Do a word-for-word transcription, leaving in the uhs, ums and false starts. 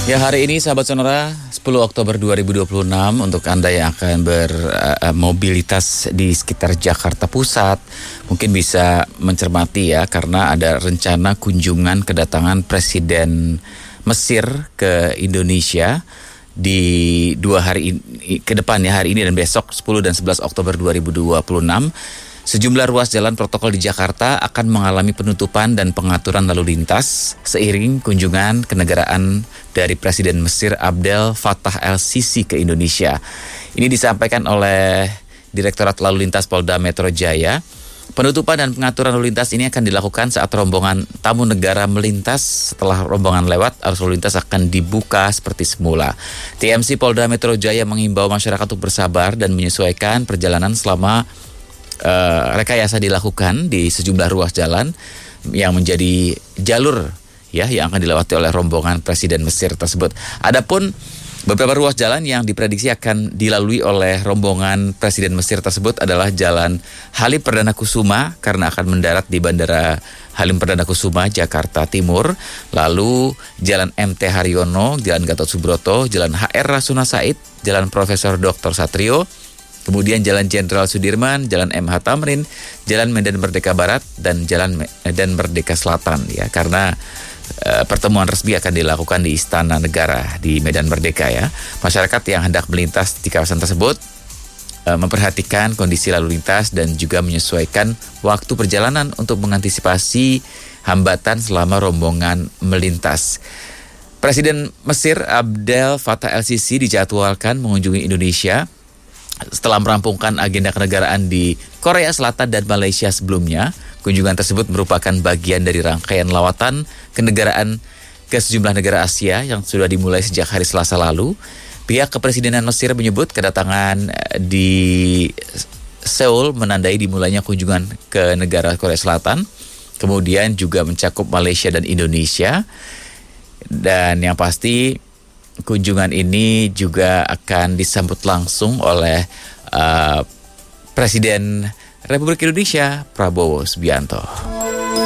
Ya, hari ini sahabat Sonora sepuluh Oktober dua ribu dua puluh enam untuk Anda yang akan bermobilitas uh, di sekitar Jakarta Pusat mungkin bisa mencermati ya, karena ada rencana kunjungan kedatangan Presiden Mesir ke Indonesia di dua hari ini, ke depan ya, hari ini dan besok sepuluh dan sebelas Oktober dua ribu dua puluh enam. Sejumlah ruas jalan protokol di Jakarta akan mengalami penutupan dan pengaturan lalu lintas seiring kunjungan kenegaraan dari Presiden Mesir Abdel Fattah el-Sisi ke Indonesia. Ini disampaikan oleh Direktorat Lalu Lintas Polda Metro Jaya. Penutupan dan pengaturan lalu lintas ini akan dilakukan saat rombongan tamu negara melintas. Setelah rombongan lewat, arus lalu lintas akan dibuka seperti semula. T M C Polda Metro Jaya mengimbau masyarakat untuk bersabar dan menyesuaikan perjalanan selama Uh, rekayasa dilakukan di sejumlah ruas jalan yang menjadi jalur ya yang akan dilewati oleh rombongan Presiden Mesir tersebut. Adapun beberapa ruas jalan yang diprediksi akan dilalui oleh rombongan Presiden Mesir tersebut adalah Jalan Halim Perdana Kusuma karena akan mendarat di Bandara Halim Perdana Kusuma, Jakarta Timur. Lalu Jalan M T Haryono, Jalan Gatot Subroto, Jalan H R Rasuna Said, Jalan Profesor Doktor Satrio, kemudian Jalan Jenderal Sudirman, Jalan M H Tamrin, Jalan Medan Merdeka Barat, dan Jalan Medan Merdeka Selatan ya, karena e, pertemuan resmi akan dilakukan di Istana Negara di Medan Merdeka ya. Masyarakat yang hendak melintas di kawasan tersebut e, memperhatikan kondisi lalu lintas dan juga menyesuaikan waktu perjalanan untuk mengantisipasi hambatan selama rombongan melintas. Presiden Mesir Abdel Fattah el-Sisi dijadwalkan mengunjungi Indonesia setelah merampungkan agenda kenegaraan di Korea Selatan dan Malaysia sebelumnya. Kunjungan tersebut merupakan bagian dari rangkaian lawatan kenegaraan ke sejumlah negara Asia yang sudah dimulai sejak hari Selasa lalu. Pihak Kepresidenan Mesir menyebut kedatangan di Seoul menandai dimulainya kunjungan ke negara Korea Selatan, kemudian juga mencakup Malaysia dan Indonesia. Dan yang pasti kunjungan ini juga akan disambut langsung oleh uh, Presiden Republik Indonesia Prabowo Subianto.